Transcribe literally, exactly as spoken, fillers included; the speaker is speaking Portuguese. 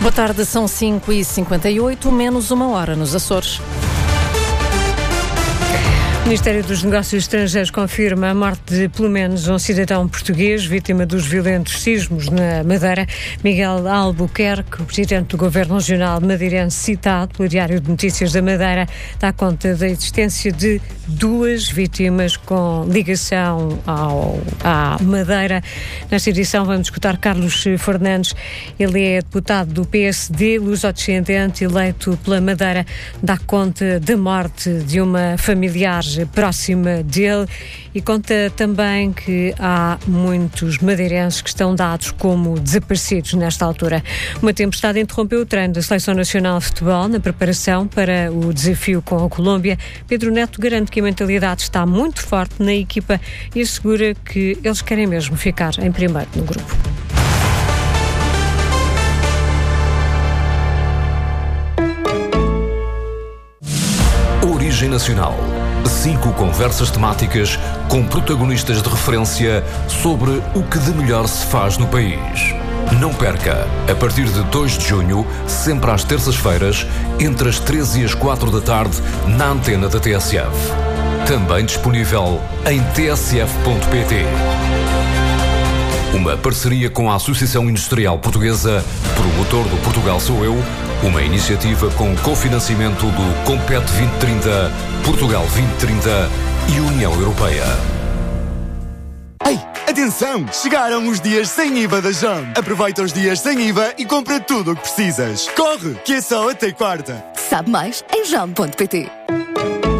Boa tarde, são cinco e cinquenta e oito, menos uma hora nos Açores. O Ministério dos Negócios Estrangeiros confirma a morte de pelo menos um cidadão português vítima dos violentos sismos na Madeira. Miguel Albuquerque, o presidente do Governo Regional madeirense, citado pelo Diário de Notícias da Madeira, dá conta da existência de duas vítimas com ligação ao, à Madeira. Nesta edição vamos escutar Carlos Fernandes. Ele é deputado do P S D, luso-descendente, eleito pela Madeira. Dá conta da morte de uma familiar próxima dele e conta também que há muitos madeirenses que estão dados como desaparecidos nesta altura. Uma tempestade interrompeu o treino da Seleção Nacional de Futebol na preparação para o desafio com a Colômbia. Pedro Neto garante que a mentalidade está muito forte na equipa e assegura que eles querem mesmo ficar em primeiro no grupo. Origem Nacional. Cinco conversas temáticas com protagonistas de referência sobre o que de melhor se faz no país. Não perca, a partir de dois de junho, sempre às terças-feiras, entre as treze e as quatro da tarde, na antena da T S F. Também disponível em t s f ponto p t. Uma parceria com a Associação Industrial Portuguesa, promotor do Portugal Sou Eu, uma iniciativa com cofinanciamento do Compete vinte trinta, Portugal vinte trinta e União Europeia. Ei, atenção! Chegaram os dias sem I V A da Jom. Aproveita os dias sem I V A e compra tudo o que precisas. Corre, que é só até quarta. Sabe mais em jom ponto p t.